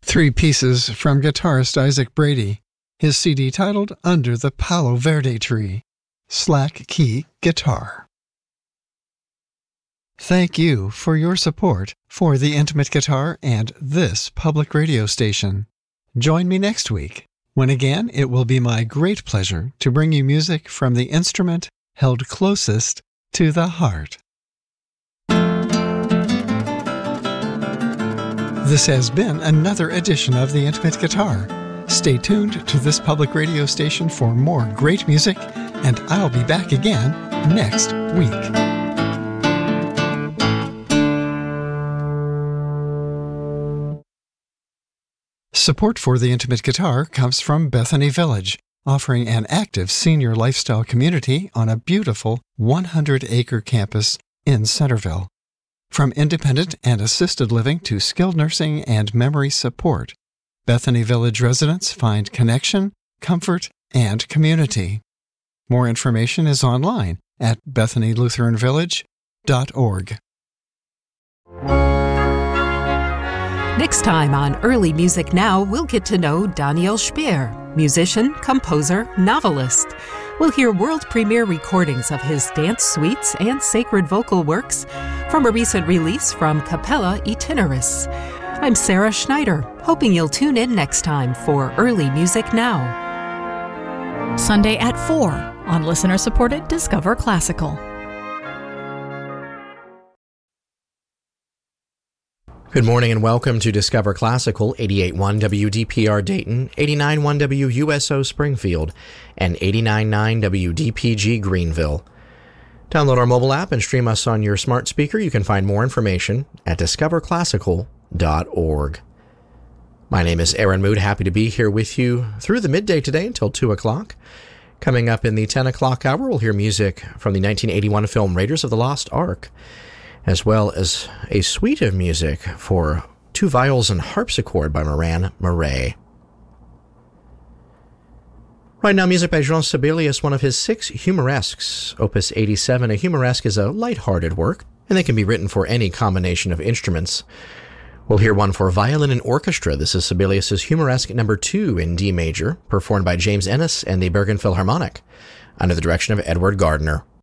Three pieces from guitarist Isaac Brady, his CD titled Under the Palo Verde Tree, Slack Key Guitar. Thank you for your support for The Intimate Guitar and this public radio station. Join me next week, when again it will be my great pleasure to bring you music from the instrument held closest to the heart. This has been another edition of The Intimate Guitar. Stay tuned to this public radio station for more great music, and I'll be back again next week. Support for The Intimate Guitar comes from Bethany Village, offering an active senior lifestyle community on a beautiful 100-acre campus in Centerville. From independent and assisted living to skilled nursing and memory support, Bethany Village residents find connection, comfort, and community. More information is online at bethanylutheranvillage.org. Next time on Early Music Now, we'll get to know Daniel Speer, musician, composer, novelist. We'll hear world premiere recordings of his dance suites and sacred vocal works from a recent release from Capella Itineris. I'm Sarah Schneider, hoping you'll tune in next time for Early Music Now. Sunday at 4 on listener-supported Discover Classical. Good morning and welcome to Discover Classical, 88.1 WDPR Dayton, 89.1 WUSO Springfield, and 89.9 WDPG Greenville. Download our mobile app and stream us on your smart speaker. You can find more information at discoverclassical.org. My name is Aaron Mood, happy to be here with you through the midday today until 2 o'clock. Coming up in the 10 o'clock hour, we'll hear music from the 1981 film Raiders of the Lost Ark, as well as a suite of music for two viols and harpsichord by Moran Murray. Right now, music by Jean Sibelius, one of his 6 humoresques, Opus 87. A humoresque is a light-hearted work, and they can be written for any combination of instruments. We'll hear one for violin and orchestra. This is Sibelius's Humoresque No. 2 in D major, performed by James Ennis and the Bergen Philharmonic, under the direction of Edward Gardner.